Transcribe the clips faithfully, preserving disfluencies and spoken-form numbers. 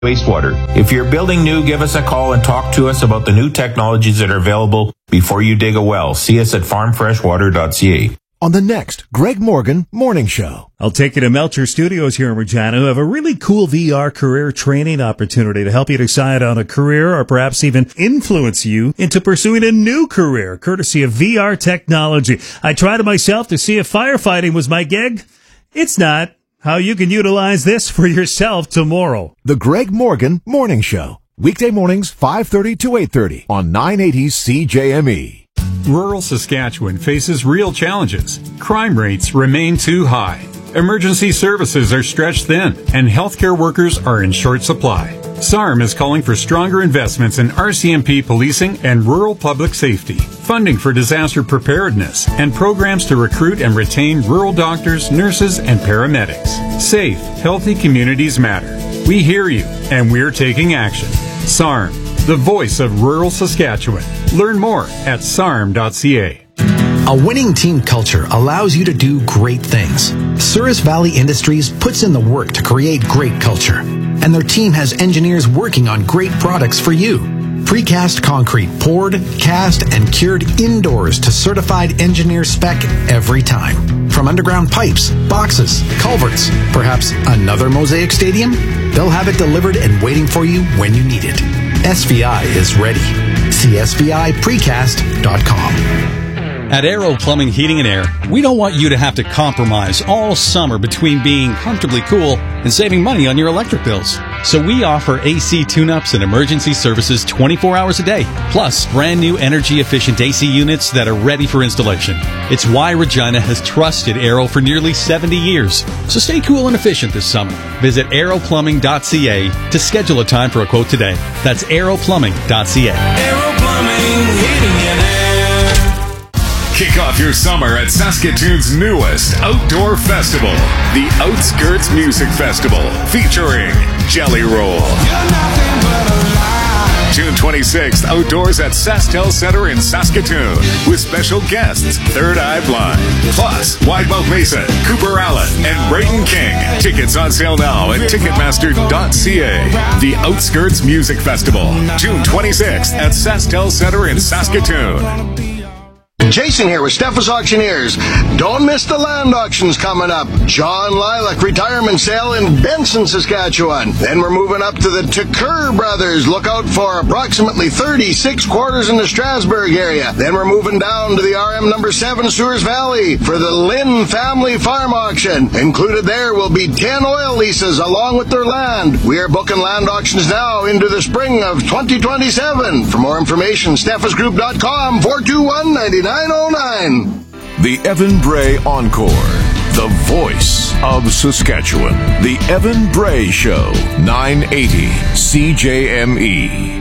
wastewater. If you're building new, give us a call and talk to us about the new technologies that are available before you dig a well. See us at farm fresh water dot c a. On the next Greg Morgan Morning Show. I'll take you to Melcher Studios here in Regina, who have a really cool V R career training opportunity to help you decide on a career or perhaps even influence you into pursuing a new career, courtesy of V R technology. I tried it myself to see if firefighting was my gig. It's not. How you can utilize this for yourself tomorrow. The Greg Morgan Morning Show. Weekday mornings, five thirty to eight thirty on nine eighty C J M E. Rural Saskatchewan faces real challenges. Crime rates remain too high. Emergency services are stretched thin, and healthcare workers are in short supply. S A R M is calling for stronger investments in R C M P policing and rural public safety, funding for disaster preparedness, and programs to recruit and retain rural doctors, nurses, and paramedics. Safe, healthy communities matter. We hear you, and we're taking action. S A R M, the voice of rural Saskatchewan. Learn more at s a r m dot c a. A winning team culture allows you to do great things. Souris Valley Industries puts in the work to create great culture, and their team has engineers working on great products for you. Precast concrete poured, cast, and cured indoors to certified engineer spec every time. From underground pipes, boxes, culverts, perhaps another Mosaic Stadium? They'll have it delivered and waiting for you when you need it. S V I is ready. See s v i precast dot com. At Aero Plumbing, Heating and Air, we don't want you to have to compromise all summer between being comfortably cool and saving money on your electric bills. So we offer A C tune-ups and emergency services twenty-four hours a day, plus brand new energy-efficient A C units that are ready for installation. It's why Regina has trusted Aero for nearly seventy years. So stay cool and efficient this summer. Visit aero plumbing dot c a to schedule a time for a quote today. That's aero plumbing dot c a. Aero Plumbing, Heating and Air. Kick off your summer at Saskatoon's newest outdoor festival, the Outskirts Music Festival, featuring Jelly Roll. June twenty-sixth, outdoors at SaskTel Center in Saskatoon, with special guests Third Eye Blind, plus Widemouth Mason, Cooper Allen, and Braden King. Tickets on sale now at ticketmaster dot c a. The Outskirts Music Festival, June twenty-sixth at SaskTel Center in Saskatoon. Jason here with Steffes Auctioneers. Don't miss the land auctions coming up. John Lilac retirement sale in Benson, Saskatchewan. Then we're moving up to the Tucker Brothers. Look out for approximately thirty-six quarters in the Strasbourg area. Then we're moving down to the R M number seven Souris Valley for the Lynn Family Farm Auction. Included there will be ten oil leases along with their land. We are booking land auctions now into the spring of twenty twenty-seven. For more information, steffes group dot com, four two one, nine nine oh nine. The Evan Bray Encore, the voice of Saskatchewan. The Evan Bray Show, nine eighty C J M E.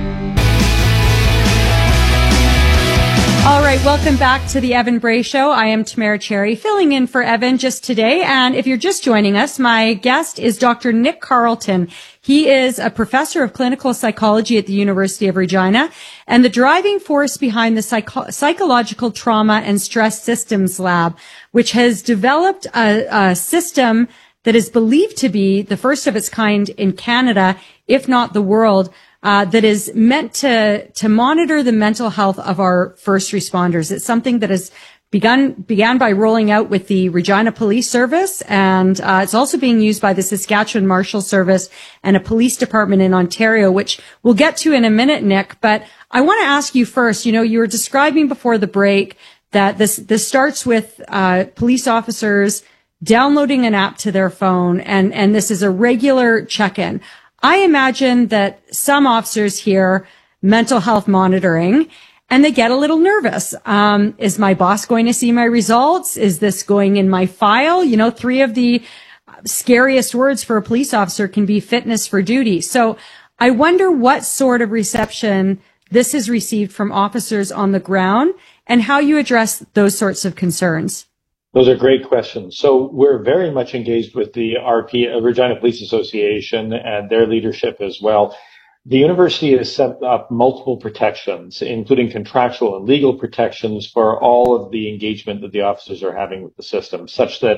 All right, welcome back to the Evan Bray Show. I am Tamara Cherry, filling in for Evan just today. And if you're just joining us, my guest is Doctor Nick Carleton. He is a professor of clinical psychology at the University of Regina and the driving force behind the Psycho- Psychological Trauma and Stress Systems Lab, which has developed a, a system that is believed to be the first of its kind in Canada, if not the world, Uh, that is meant to, to monitor the mental health of our first responders. It's something that has begun, began by rolling out with the Regina Police Service, and, uh, it's also being used by the Saskatchewan Marshal Service and a police department in Ontario, which we'll get to in a minute, Nick. But I want to ask you first, you know, you were describing before the break that this, this starts with, uh, police officers downloading an app to their phone, and, and this is a regular check-in. I imagine that some officers hear mental health monitoring and they get a little nervous. Um, is my boss going to see my results? Is this going in my file? You know, three of the scariest words for a police officer can be fitness for duty. So I wonder what sort of reception this has received from officers on the ground and how you address those sorts of concerns. Those are great questions. So we're very much engaged with the R P, uh, Regina Police Association, and their leadership as well. The university has set up multiple protections, including contractual and legal protections for all of the engagement that the officers are having with the system, such that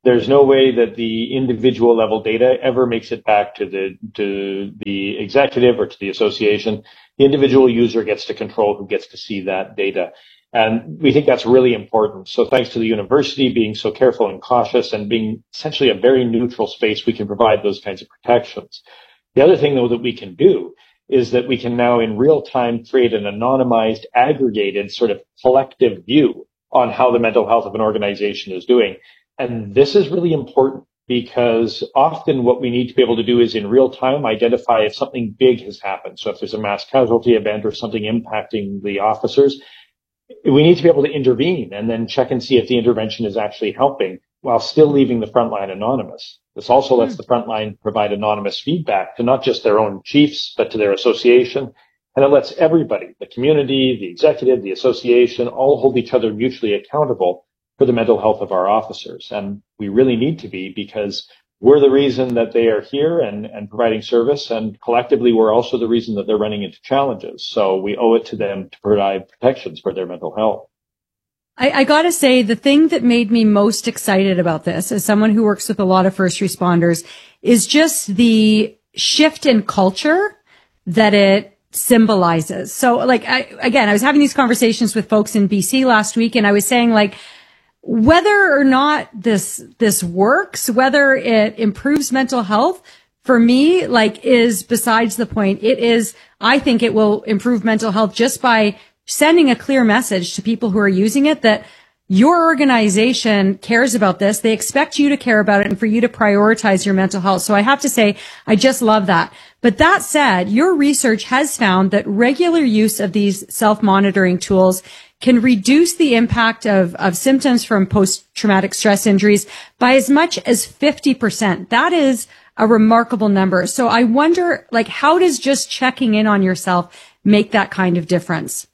There's no way that the individual level data ever makes it back to the to the executive or to the association. The individual user gets to control who gets to see that data. And we think that's really important. So thanks to the university being so careful and cautious and being essentially a very neutral space, we can provide those kinds of protections. The other thing, though, that we can do is that we can now in real time create an anonymized, aggregated sort of collective view on how the mental health of an organization is doing. And this is really important because often what we need to be able to do is in real time identify if something big has happened. So if there's a mass casualty event or something impacting the officers, we need to be able to intervene and then check and see if the intervention is actually helping while still leaving the frontline anonymous. This also lets the frontline provide anonymous feedback to not just their own chiefs, but to their association. And it lets everybody, the community, the executive, the association, all hold each other mutually accountable for the mental health of our officers. And we really need to be, because we're the reason that they are here and, and providing service. And collectively, we're also the reason that they're running into challenges. So we owe it to them to provide protections for their mental health. I, I gotta say, the thing that made me most excited about this, as someone who works with a lot of first responders, is just the shift in culture that it symbolizes. So, like, I, again, I was having these conversations with folks in B C last week, and I was saying, like, whether or not this, this works, whether it improves mental health, for me, like, is besides the point. It is, I think it will improve mental health just by sending a clear message to people who are using it that your organization cares about this. They expect you to care about it and for you to prioritize your mental health. So I have to say, I just love that. But that said, your research has found that regular use of these self-monitoring tools can reduce the impact of, of symptoms from post-traumatic stress injuries by as much as fifty percent. That is a remarkable number. So I wonder, like, how does just checking in on yourself make that kind of difference?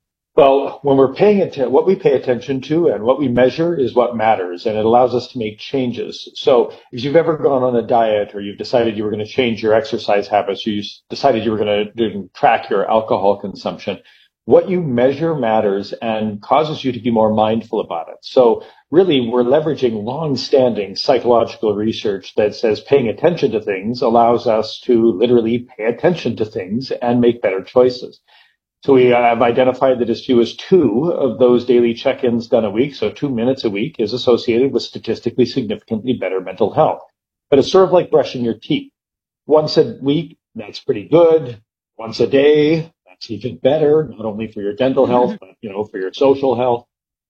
Well, when we're paying attention, what we pay attention to and what we measure is what matters, and it allows us to make changes. So if you've ever gone on a diet or you've decided you were going to change your exercise habits, or you decided you were going to track your alcohol consumption, what you measure matters and causes you to be more mindful about it. So really, we're leveraging long-standing psychological research that says paying attention to things allows us to literally pay attention to things and make better choices. So we have identified that as few as two of those daily check-ins done a week, so two minutes a week, is associated with statistically significantly better mental health. But it's sort of like brushing your teeth. Once a week, that's pretty good. Once a day, that's even better, not only for your dental health, but, you know, for your social health.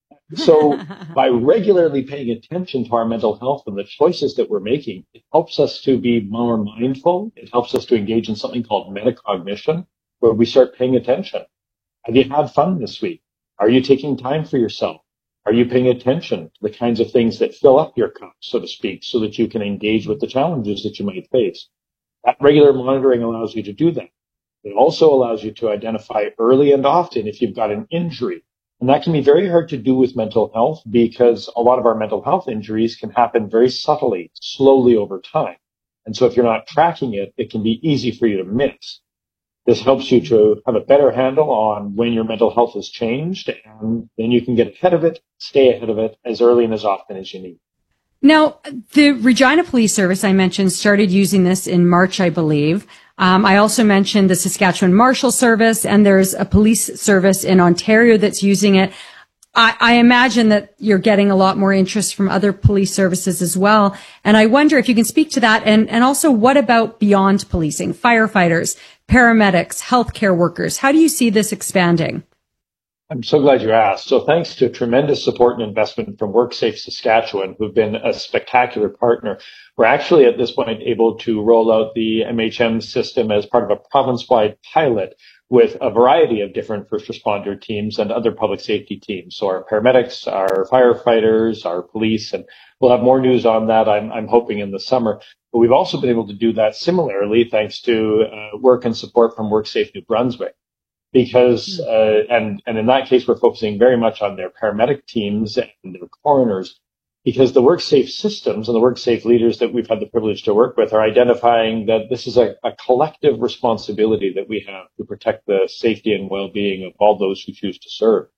So by regularly paying attention to our mental health and the choices that we're making, it helps us to be more mindful. It helps us to engage in something called metacognition, where we start paying attention. Have you had fun this week? Are you taking time for yourself? Are you paying attention to the kinds of things that fill up your cup, so to speak, so that you can engage with the challenges that you might face? That regular monitoring allows you to do that. It also allows you to identify early and often if you've got an injury. And that can be very hard to do with mental health because a lot of our mental health injuries can happen very subtly, slowly over time. And so if you're not tracking it, it can be easy for you to miss. This helps you to have a better handle on when your mental health has changed, and then you can get ahead of it, stay ahead of it as early and as often as you need. Now, the Regina Police Service, I mentioned, started using this in March, I believe. Um, I also mentioned the Saskatchewan Marshal Service, and there's a police service in Ontario that's using it. I, I imagine that you're getting a lot more interest from other police services as well. And I wonder if you can speak to that. And, and also, what about beyond policing, firefighters, paramedics, healthcare workers? How do you see this expanding? I'm so glad you asked. So thanks to tremendous support and investment from WorkSafe Saskatchewan, who've been a spectacular partner, we're actually at this point able to roll out the M H M system as part of a province-wide pilot with a variety of different first responder teams and other public safety teams. So our paramedics, our firefighters, our police, and we'll have more news on that, I'm, I'm hoping, in the summer. But we've also been able to do that similarly thanks to uh, work and support from WorkSafe New Brunswick. Because, uh, and, and in that case, we're focusing very much on their paramedic teams and their coroners, because the WorkSafe systems and the WorkSafe leaders that we've had the privilege to work with are identifying that this is a, a collective responsibility that we have to protect the safety and well-being of all those who choose to serve.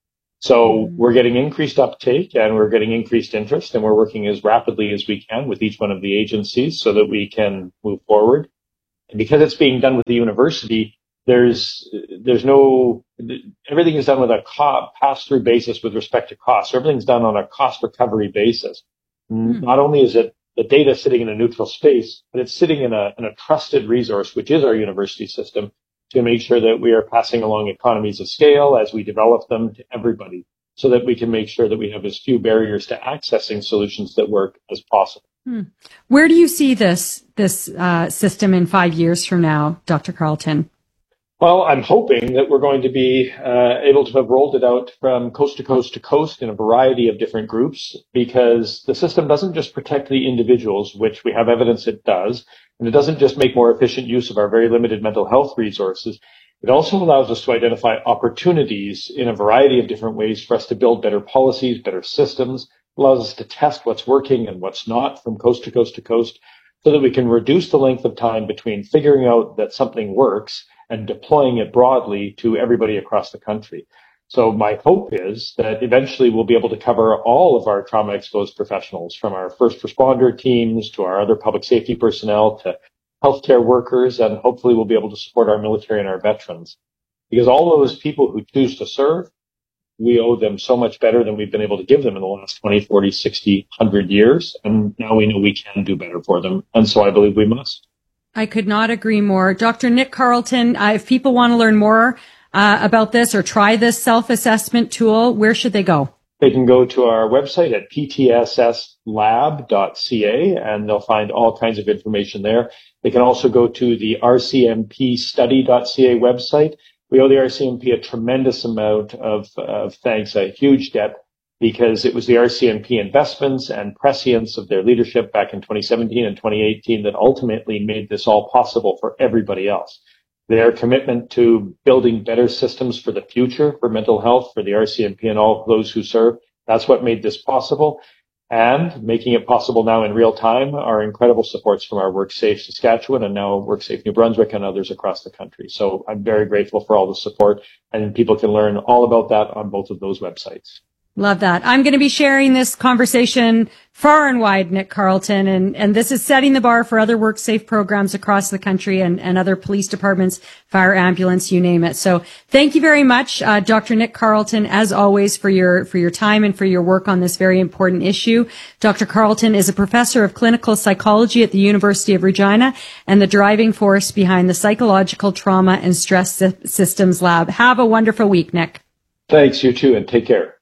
So we're getting increased uptake and we're getting increased interest, and we're working as rapidly as we can with each one of the agencies so that we can move forward. And because it's being done with the university, there's there's no everything is done with a co- pass-through basis with respect to costs. Everything's done on a cost recovery basis. Mm. Not only is it the data sitting in a neutral space, but it's sitting in a in a trusted resource, which is our university system, to make sure that we are passing along economies of scale as we develop them to everybody, so that we can make sure that we have as few barriers to accessing solutions that work as possible. Hmm. Where do you see this this uh, system in five years from now, Doctor Carleton? Well, I'm hoping that we're going to be uh, able to have rolled it out from coast to coast to coast in a variety of different groups, because the system doesn't just protect the individuals, which we have evidence it does, and it doesn't just make more efficient use of our very limited mental health resources. It also allows us to identify opportunities in a variety of different ways for us to build better policies, better systems. It allows us to test what's working and what's not from coast to coast to coast, so that we can reduce the length of time between figuring out that something works and deploying it broadly to everybody across the country. So my hope is that eventually we'll be able to cover all of our trauma-exposed professionals, from our first responder teams to our other public safety personnel to healthcare workers, and hopefully we'll be able to support our military and our veterans. Because all those people who choose to serve, we owe them so much better than we've been able to give them in the last twenty, forty, sixty, one hundred years. And now we know we can do better for them. And so I believe we must. I could not agree more. Doctor Nick Carleton, uh, if people want to learn more uh, about this or try this self-assessment tool, where should they go? They can go to our website at p t s s lab dot c a, and they'll find all kinds of information there. They can also go to the r c m p study dot c a website. We owe the R C M P a tremendous amount of, of thanks, a huge debt, because it was the R C M P investments and prescience of their leadership back in twenty seventeen and twenty eighteen that ultimately made this all possible for everybody else. Their commitment to building better systems for the future, for mental health, for the R C M P and all those who serve, that's what made this possible. And making it possible now in real time are incredible supports from our WorkSafe Saskatchewan and now WorkSafe New Brunswick and others across the country. So I'm very grateful for all the support, and people can learn all about that on both of those websites. Love that. I'm going to be sharing this conversation far and wide, Nick Carleton, and, and this is setting the bar for other WorkSafe programs across the country and, and other police departments, fire, ambulance, you name it. So thank you very much, uh, Doctor Nick Carleton, as always, for your, for your time and for your work on this very important issue. Doctor Carleton is a professor of clinical psychology at the University of Regina and the driving force behind the Psychological Trauma and Stress Systems Lab. Have a wonderful week, Nick. Thanks, you too, and take care.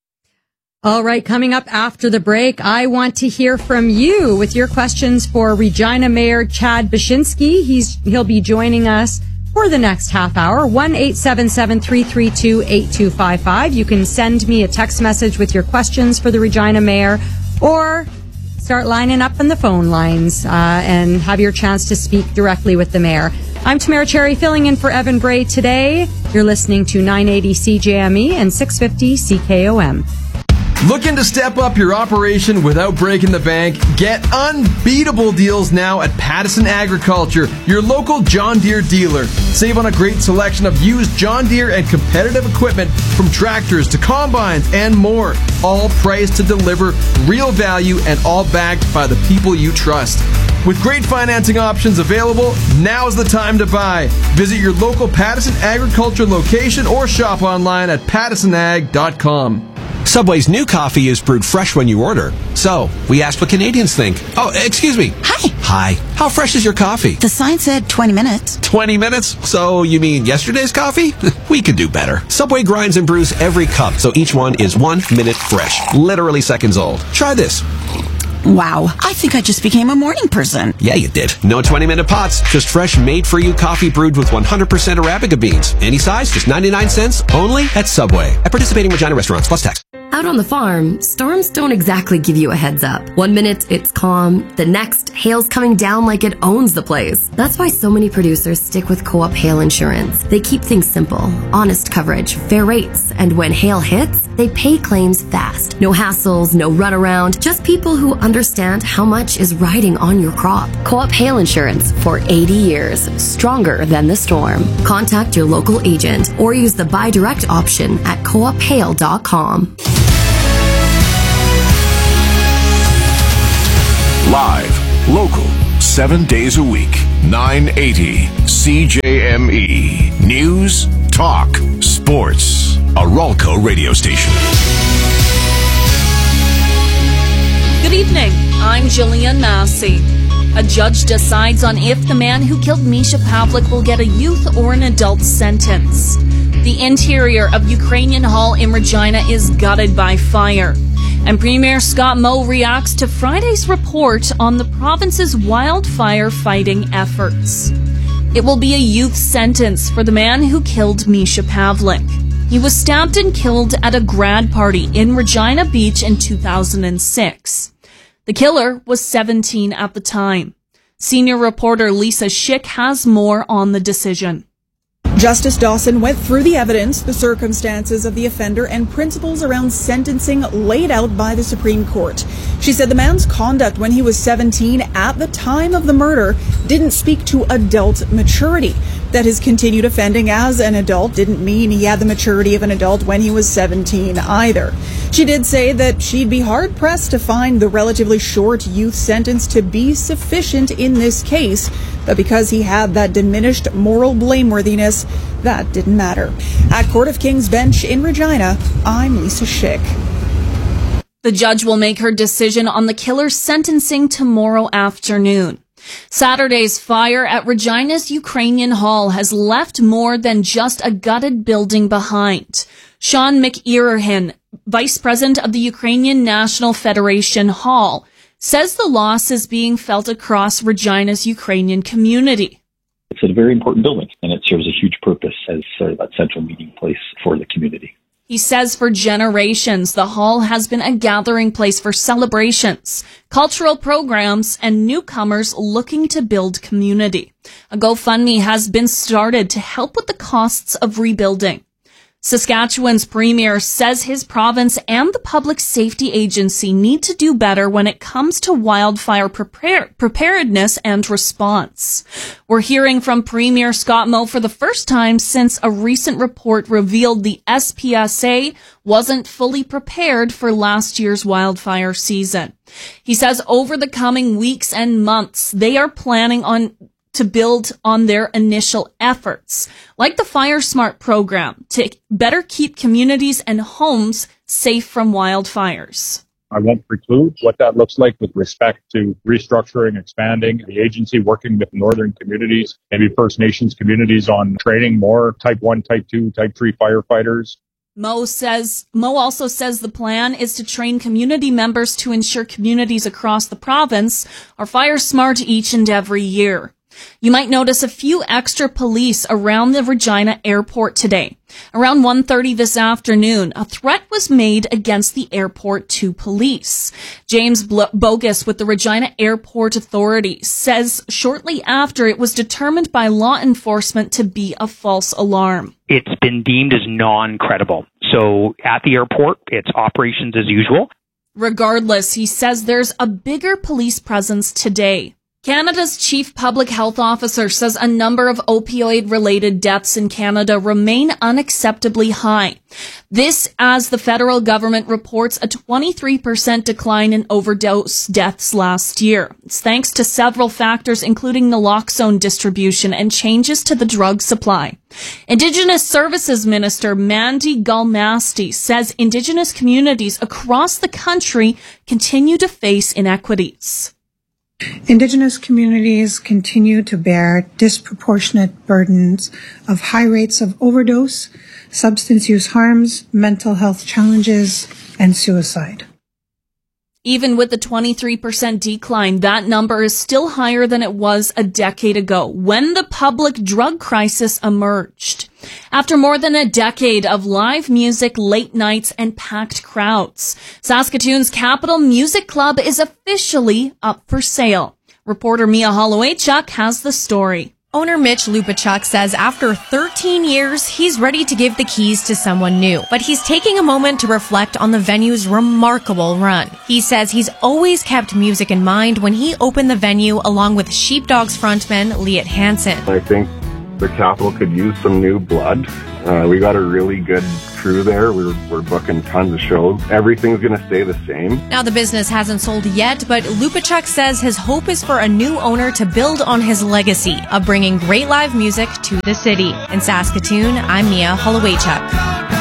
All right, coming up after the break, I want to hear from you with your questions for Regina Mayor Chad Bashinsky. He's, he'll be joining us for the next half hour. one eight seven seven, three three two, eight two five five. You can send me a text message with your questions for the Regina Mayor, or start lining up on the phone lines uh, and have your chance to speak directly with the mayor. I'm Tamara Cherry, filling in for Evan Bray today. You're listening to nine eighty C J M E and six fifty C K O M. Looking to step up your operation without breaking the bank? Get unbeatable deals now at Pattison Agriculture, your local John Deere dealer. Save on a great selection of used John Deere and competitive equipment, from tractors to combines and more. All priced to deliver real value and all backed by the people you trust. With great financing options available, now's the time to buy. Visit your local Pattison Agriculture location or shop online at pattison ag dot com. Subway's new coffee is brewed fresh when you order. So, we asked what Canadians think. Oh, excuse me. Hi. Hi. How fresh is your coffee? The sign said twenty minutes. twenty minutes? So, you mean yesterday's coffee? We could do better. Subway grinds and brews every cup, so each one is one minute fresh. Literally seconds old. Try this. Wow, I think I just became a morning person. Yeah, you did. No twenty-minute pots, just fresh, made-for-you coffee brewed with one hundred percent Arabica beans. Any size, just ninety-nine cents, only at Subway. At participating Regina restaurants, plus tax. Out on the farm, storms don't exactly give you a heads up. One minute it's calm, the next, hail's coming down like it owns the place. That's why so many producers stick with Co-op Hail Insurance. They keep things simple, honest coverage, fair rates, and when hail hits, they pay claims fast. No hassles, no runaround, just people who understand how much is riding on your crop. Co-op Hail Insurance for eighty years, stronger than the storm. Contact your local agent or use the buy direct option at co op hail dot com. Live, local, seven days a week, nine eighty C J M E. News, talk, sports. A Ralco radio station. Good evening. I'm Jillian Massey. A judge decides on if the man who killed Misha Pavlik will get a youth or an adult sentence. The interior of Ukrainian Hall in Regina is gutted by fire. And Premier Scott Moe reacts to Friday's report on the province's wildfire fighting efforts. It will be a youth sentence for the man who killed Misha Pavlik. He was stabbed and killed at a grad party in Regina Beach in two thousand six. The killer was seventeen at the time. Senior reporter Lisa Schick has more on the decision. Justice Dawson went through the evidence, the circumstances of the offender, and principles around sentencing laid out by the Supreme Court. She said the man's conduct when he was seventeen at the time of the murder didn't speak to adult maturity. That his continued offending as an adult didn't mean he had the maturity of an adult when he was seventeen either. She did say that she'd be hard-pressed to find the relatively short youth sentence to be sufficient in this case, but because he had that diminished moral blameworthiness, that didn't matter. At Court of King's bench in Regina, I'm Lisa Schick. The judge will make her decision on the killer's sentencing tomorrow afternoon. Saturday's fire at Regina's Ukrainian Hall has left more than just a gutted building behind. Sean McErahan, vice president of the Ukrainian National Federation Hall, says the loss is being felt across Regina's Ukrainian community. It's a very important building, and it serves a huge purpose as sort of that central meeting place for the community. He says for generations, the hall has been a gathering place for celebrations, cultural programs, and newcomers looking to build community. A GoFundMe has been started to help with the costs of rebuilding. Saskatchewan's premier says his province and the Public Safety Agency need to do better when it comes to wildfire prepare- preparedness and response. We're hearing from Premier Scott Moe for the first time since a recent report revealed the S P S A wasn't fully prepared for last year's wildfire season. He says over the coming weeks and months, they are planning on to build on their initial efforts, like the Fire Smart program, to better keep communities and homes safe from wildfires. I won't preclude what that looks like with respect to restructuring, expanding the agency, working with northern communities, maybe First Nations communities on training more type one, type two, type three firefighters. Moe says, Moe also says the plan is to train community members to ensure communities across the province are fire smart each and every year. You might notice a few extra police around the Regina airport today. Around one thirty this afternoon, a threat was made against the airport to police. James Bogus with the Regina Airport Authority says shortly after it was determined by law enforcement to be a false alarm. It's been deemed as non-credible. So at the airport, it's operations as usual. Regardless, he says there's a bigger police presence today. Canada's chief public health officer says a number of opioid-related deaths in Canada remain unacceptably high. This as the federal government reports a twenty-three percent decline in overdose deaths last year. It's thanks to several factors, including naloxone distribution and changes to the drug supply. Indigenous Services Minister Mandy Galmasti says Indigenous communities across the country continue to face inequities. Indigenous communities continue to bear disproportionate burdens of high rates of overdose, substance use harms, mental health challenges, and suicide. Even with the twenty-three percent decline, that number is still higher than it was a decade ago, when the public drug crisis emerged. After more than a decade of live music, late nights, and packed crowds, Saskatoon's Capital Music Club is officially up for sale. Reporter Mia Holloway-Chuck has the story. Owner Mitch Lupachuk says after thirteen years, he's ready to give the keys to someone new, but he's taking a moment to reflect on the venue's remarkable run. He says he's always kept music in mind when he opened the venue along with Sheepdogs frontman Liat Hansen. I think the Capital could use some new blood. Uh, we got a really good crew there. We're, we're booking tons of shows. Everything's going to stay the same. Now, the business hasn't sold yet, but Lupachuk says his hope is for a new owner to build on his legacy of bringing great live music to the city. In Saskatoon, I'm Mia Holloway-Chuck.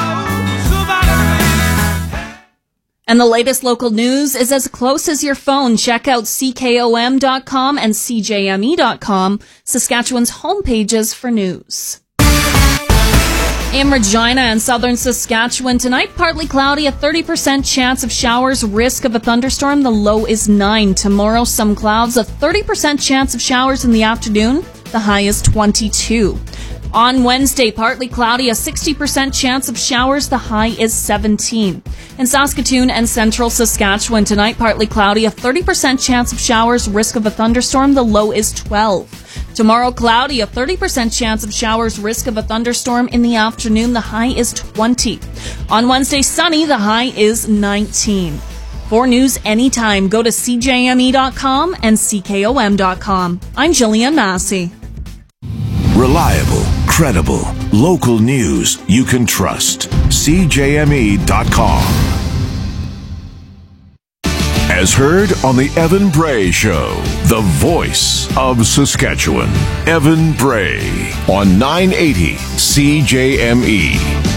And the latest local news is as close as your phone. Check out C K O M dot com and C J M E dot com, Saskatchewan's homepages for news. In Regina and southern Saskatchewan tonight, partly cloudy, a thirty percent chance of showers, risk of a thunderstorm. The low is nine. Tomorrow, some clouds, a thirty percent chance of showers in the afternoon. The high is twenty-two. On Wednesday, partly cloudy, a sixty percent chance of showers. The high is seventeen. In Saskatoon and central Saskatchewan tonight, partly cloudy, a thirty percent chance of showers, risk of a thunderstorm. The low is twelve. Tomorrow, cloudy, a thirty percent chance of showers, risk of a thunderstorm in the afternoon. The high is twenty. On Wednesday, sunny, the high is nineteen. For news anytime, go to C J M E dot com and C K O M dot com. I'm Jillian Massey. Reliable, credible, local news you can trust. C J M E dot com. As heard on the Evan Bray Show, the voice of Saskatchewan. Evan Bray on nine eighty C J M E.